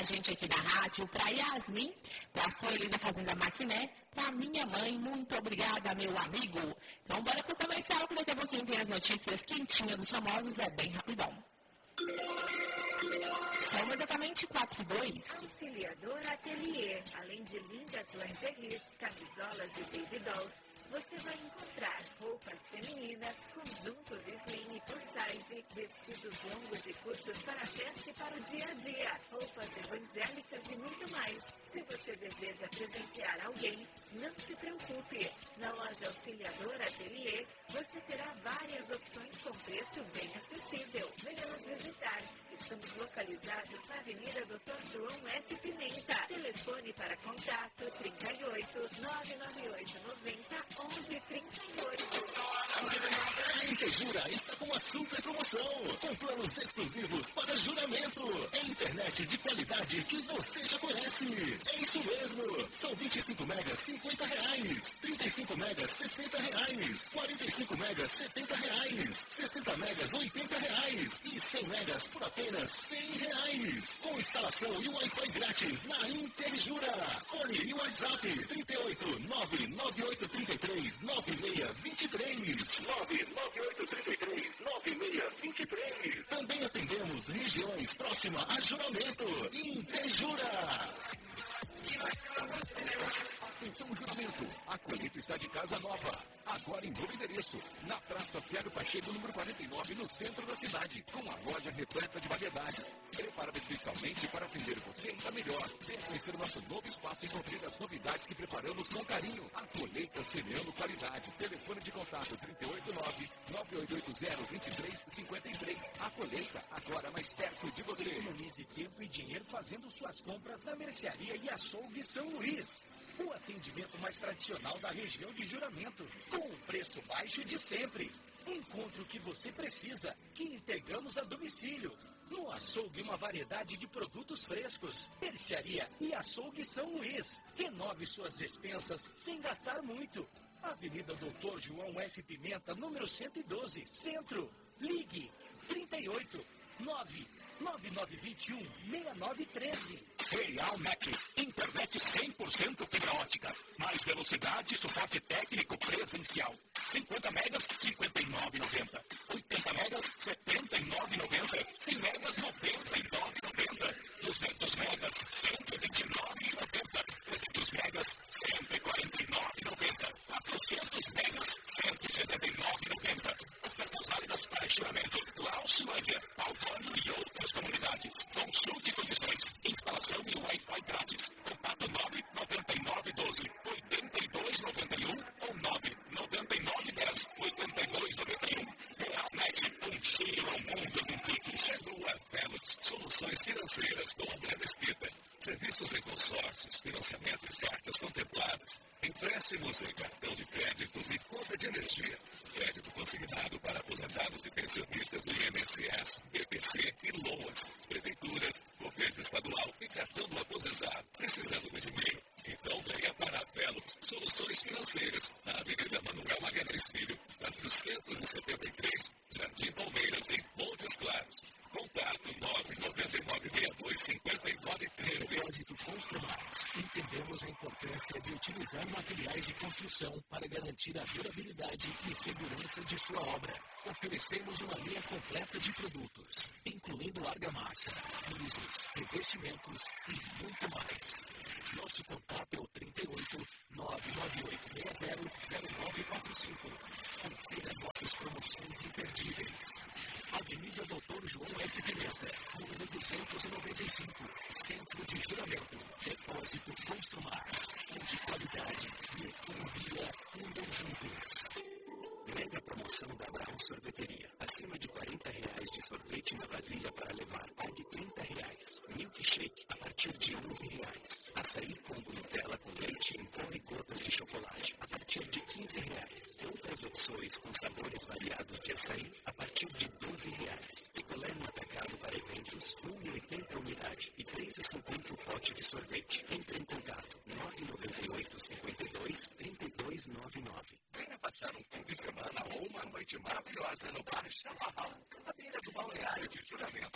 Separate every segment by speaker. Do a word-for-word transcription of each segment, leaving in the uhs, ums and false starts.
Speaker 1: a gente aqui da rádio, para Yasmin, para a Sueli da Fazenda Maquiné, para minha mãe, muito obrigada, meu amigo. Então, bora pro comercial, que daqui a pouquinho tem as notícias quentinhas dos famosos, é bem rapidão. São exatamente quatro e dois.
Speaker 2: Auxiliador Atelier. Além de lindas lingeries, camisolas e baby dolls, você vai encontrar roupas femininas, conjuntos slim e plus size, vestidos longos e curtos para a festa e para o dia a dia, roupas evangélicas e muito mais. Se você deseja presentear alguém, não se preocupe. Na loja Auxiliador Atelier, você terá várias opções com preço bem acessível. Venha nos visitar. Estamos localizados na Avenida doutor João F. Pimenta. Telefone para contato trinta e oito, nove nove oito, noventa, onze trinta e oito.
Speaker 3: Intejura está com uma super promoção, com planos exclusivos para juramento. É internet de qualidade que você já conhece. É isso mesmo. São vinte e cinco megas, cinquenta reais. trinta e cinco megas, sessenta reais. quarenta e cinco megas, setenta reais. sessenta megas, oitenta reais. E cem megas por apenas cem reais. Com instalação e Wi-Fi grátis na Intejura. Fone e WhatsApp trinta e oito, nove nove oito três três, nove seis dois três. nove nove oito três três, nove seis dois três. Também atendemos regiões próximas a Juramento. Intejura.
Speaker 4: Atenção, Juramento. A colheita está de casa nova. Agora em novo endereço. Na Praça Fiado Pacheco, número quarenta e nove, no centro da cidade. Com a loja repleta de variedades. Preparada especialmente para atender você ainda melhor. Venha conhecer o nosso novo espaço e conferir as novidades que preparamos com carinho. A colheita semeando qualidade. Telefone de contato trinta e oito, nove nove oito oito zero, dois três cinco três. A colheita, agora mais perto de você.
Speaker 5: Economize tempo e dinheiro fazendo suas compras na Mercearia e Açougue São Luís. O atendimento mais tradicional da região de Juramento, com o preço baixo de sempre. Encontre o que você precisa, que entregamos a domicílio. No açougue, uma variedade de produtos frescos. Mercearia e Açougue São Luís. Renove suas despensas sem gastar muito. Avenida doutor João F. Pimenta, número cento e doze, Centro. Ligue trinta e oito, nove nove nove dois um, seis nove um três.
Speaker 4: Real Net, internet cem por cento fibra ótica, mais velocidade e suporte técnico presencial. cinquenta megas, cinquenta e nove reais e noventa centavos. oitenta megas, setenta e nove reais e noventa centavos. cem megas, noventa e nove reais e noventa centavos. duzentos megas, cento e vinte e nove reais e noventa centavos. trezentos megas, cento e quarenta e nove reais e noventa centavos. quatrocentos megas, cento e setenta e nove reais e noventa centavos. Ofertas válidas para Juramento, Lausilândia, Paulónia e outras comunidades. Consulte condições. Instalação e Wi-Fi grátis. Contato nove nove nove um dois, oito dois nove um ou nove nove nove um zero, oito dois nove um. Realmente um giro ao mundo em um clique.
Speaker 3: Chegou a Felix Soluções Financeiras com André Mesquita. Serviços em consórcios, financiamento e cartas contempladas. Empréstimos em cartão de crédito e conta de energia. Crédito consignado para aposentados e pensionistas do I N S S, B P C e LOAS. Prefeituras, governo estadual e cartão do aposentado. Precisando de dinheiro? Então venha para a Felix Soluções Financeiras, na Avenida Manuel Magalhães Filho, quatrocentos e setenta e três, Jardim Palmeiras, em Montes Claros. Contato nove nove nove seis dois cinco nove um três.
Speaker 6: Depósito Construmax. Entendemos a importância de utilizar materiais de construção para garantir a durabilidade e segurança de sua obra. Oferecemos uma linha completa de produtos, incluindo argamassa, pisos, revestimentos e muito mais. Nosso contato é o trinta e oito, nove nove oito seis zero, zero nove quatro cinco. Confira nossas promoções imperdíveis. Avenida doutor João F. Pimenta, número duzentos e noventa e cinco, Centro de Juramento. Depósito Construmax, onde qualidade e economia andam juntos. Mega promoção da Abraão Sorveteria. Acima de quarenta reais de sorvete na vasilha para levar. Pague trinta reais. Milkshake a partir de onze reais. Açaí combo Nutella com leite em pó e gotas de chocolate a partir de quinze reais. Outras opções com sabores variados de açaí a partir de doze reais. Picolé no atacado para eventos, um e oitenta unidade e três e cinquenta o pote de sorvete. Entre em contato nove nove oito cinco dois, três dois nove nove.
Speaker 3: Venha passar um fim de semana ou uma noite maravilhosa no Bar Chaparral, à beira do balneário de Juramento.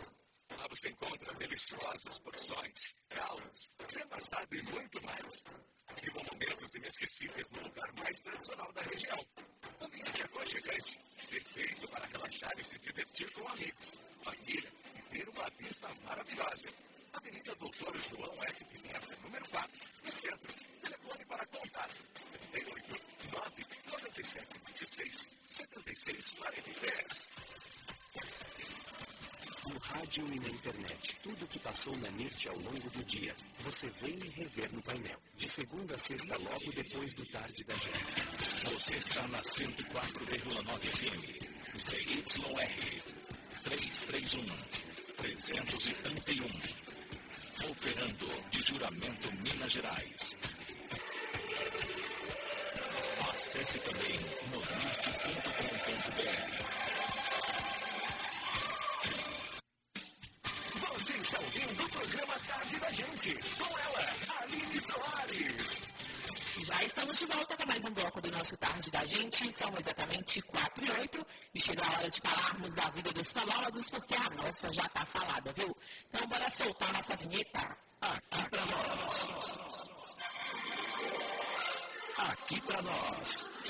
Speaker 4: Lá você encontra deliciosas porções, caldos, creme assado e muito mais. Vivam momentos inesquecíveis no lugar mais tradicional da região. Ambiente aconchegante, perfeito para relaxar e se divertir com amigos, família e ter uma vista maravilhosa. Avenida Doutor João F. Pimenta, número quatro, no centro. Telefone para contato: trinta e oito, nove, noventa e sete, vinte e seis, setenta e seis, quarenta e três.
Speaker 7: No rádio e na internet, tudo o que passou na NIRT ao longo do dia, você vê e revê no painel. De segunda a sexta, logo depois do Tarde da Gente.
Speaker 4: Você está na cento e quatro vírgula nove F M, C Y R, trezentos e trinta e um, trezentos e trinta e um. Operando de Juramento, Minas Gerais. Acesse também no nirt ponto com ponto b r. Você está ouvindo o programa Tarde da Gente, com ela, Aline Soares.
Speaker 1: Já estamos de volta para mais um bloco do nosso Tarde da Gente. São exatamente quatro e oito e chega a hora de falarmos da vida dos famosos, porque a nossa já está falada, viu? Então bora soltar nossa vinheta.
Speaker 4: Aqui pra nós. Aqui pra nós.